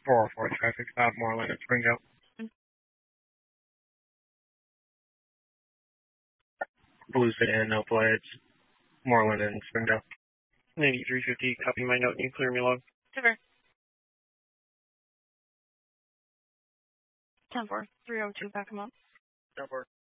404 traffic stop, Moreland and Springdale. Blue sedan, no plates, Moreland and Springdale. 9350, copy my note, you clear me log. Super. 10-4, 302, back him up. 10-4.